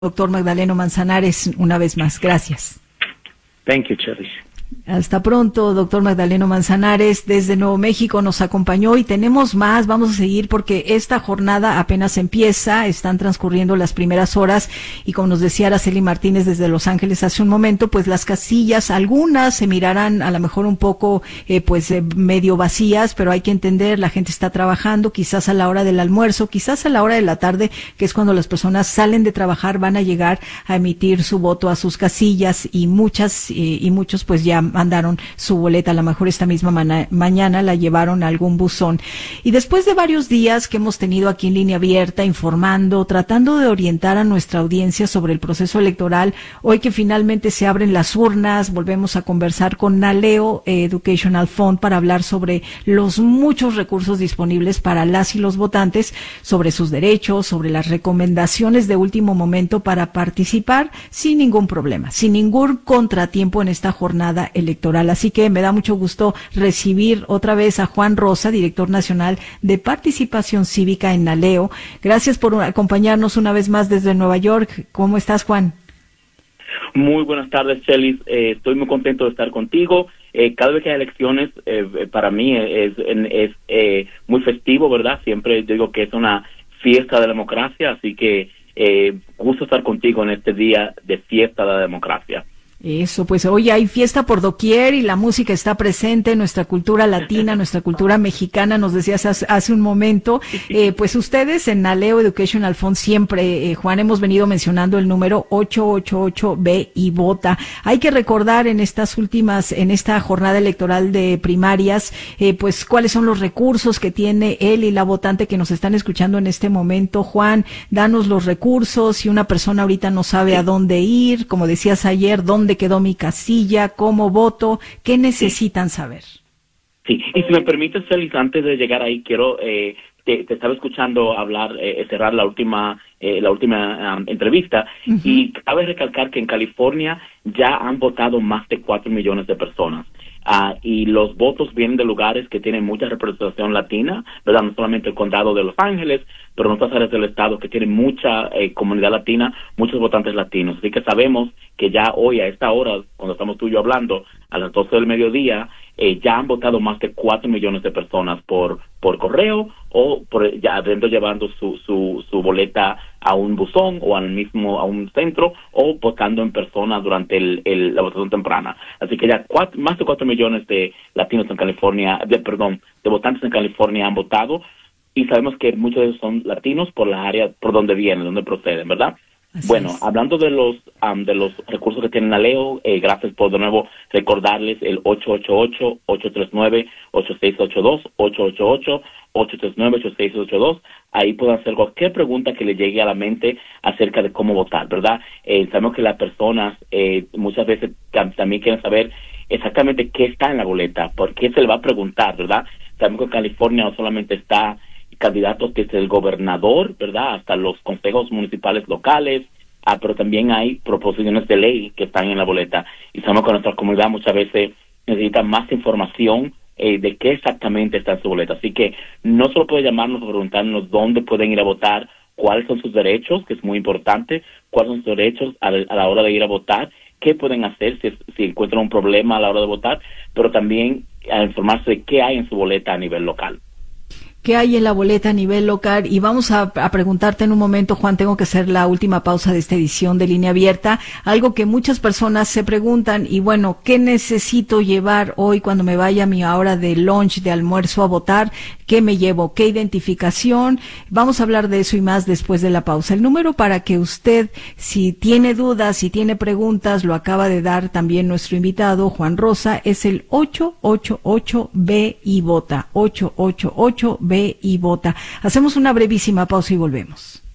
Doctor Magdaleno Manzanares, una vez más. Gracias. Thank you, Cherry. Hasta pronto, doctor Magdaleno Manzanares, desde Nuevo México nos acompañó y tenemos más, vamos a seguir porque esta jornada apenas empieza, están transcurriendo las primeras horas y como nos decía Araceli Martínez desde Los Ángeles hace un momento, pues las casillas, algunas se mirarán a lo mejor un poco medio vacías, pero hay que entender, la gente está trabajando, quizás a la hora del almuerzo, quizás a la hora de la tarde, que es cuando las personas salen de trabajar, van a llegar a emitir su voto a sus casillas y muchos pues ya mandaron su boleta, a lo mejor esta misma mañana la llevaron a algún buzón. Y después de varios días que hemos tenido aquí en Línea Abierta, informando, tratando de orientar a nuestra audiencia sobre el proceso electoral, hoy que finalmente se abren las urnas, volvemos a conversar con Naleo Educational Fund para hablar sobre los muchos recursos disponibles para las y los votantes, sobre sus derechos, sobre las recomendaciones de último momento para participar sin ningún problema, sin ningún contratiempo en esta jornada electoral. Así que me da mucho gusto recibir otra vez a Juan Rosa, director nacional de participación cívica en Naleo. Gracias por acompañarnos una vez más desde Nueva York. ¿Cómo estás, Juan? Muy buenas tardes, Chelis. Estoy muy contento de estar contigo. Cada vez que hay elecciones, para mí es muy festivo, ¿verdad? Siempre digo que es una fiesta de la democracia, así que gusto estar contigo en este día de fiesta de la democracia. Eso, pues hoy hay fiesta por doquier y la música está presente, nuestra cultura latina, nuestra cultura mexicana, nos decías hace un momento. Pues ustedes en Naleo Educational Fund siempre, Juan, hemos venido mencionando el número 888B y vota. Hay que recordar en esta jornada electoral de primarias, pues cuáles son los recursos que tiene él y la votante que nos están escuchando en este momento. Juan, danos los recursos, si una persona ahorita no sabe a dónde ir, como decías ayer, dónde quedó mi casilla, cómo voto, qué necesitan saber. Sí, y si me permites, Félix, antes de llegar ahí, quiero, te estaba escuchando hablar, cerrar la última entrevista, y cabe recalcar que en California ya han votado más de 4 millones de personas. Y los votos vienen de lugares que tienen mucha representación latina, ¿verdad? No solamente el condado de Los Ángeles, pero en otras áreas del estado que tienen mucha comunidad latina, muchos votantes latinos. Así que sabemos que ya hoy, a esta hora, cuando estamos tú y yo hablando, a las 12 del mediodía, ya han votado más de 4 millones de personas por correo o ya adentro llevando su boleta a un buzón o a un centro o votando en persona durante la votación temprana. Así que ya más de 4 millones de latinos en California, de votantes en California han votado, y sabemos que muchos de ellos son latinos por la área por donde vienen, donde proceden, ¿verdad? Bueno, hablando de los recursos que tienen Naleo, gracias por de nuevo recordarles el 888-839-8682, 888-839-8682. Ahí pueden hacer cualquier pregunta que le llegue a la mente acerca de cómo votar, ¿verdad? Sabemos que las personas muchas veces también quieren saber exactamente qué está en la boleta, por qué se le va a preguntar, ¿verdad? Sabemos que en California no solamente está candidatos desde el gobernador, ¿verdad?, hasta los consejos municipales locales, pero también hay proposiciones de ley que están en la boleta, y sabemos que nuestra comunidad muchas veces necesita más información de qué exactamente está en su boleta. Así que no solo puede llamarnos o preguntarnos dónde pueden ir a votar, cuáles son sus derechos, que es muy importante, cuáles son sus derechos a la hora de ir a votar, qué pueden hacer si encuentran un problema a la hora de votar, pero también a informarse de qué hay en su boleta a nivel local. ¿Qué hay en la boleta a nivel local? Y vamos a preguntarte en un momento, Juan, tengo que hacer la última pausa de esta edición de Línea Abierta, algo que muchas personas se preguntan, y bueno, ¿qué necesito llevar hoy cuando me vaya a mi hora de lunch, de almuerzo a votar? ¿Qué me llevo? ¿Qué identificación? Vamos a hablar de eso y más después de la pausa. El número para que usted, si tiene dudas, si tiene preguntas, lo acaba de dar también nuestro invitado, Juan Rosa, es el 888B y vota, 888B y vota. Hacemos una brevísima pausa y volvemos.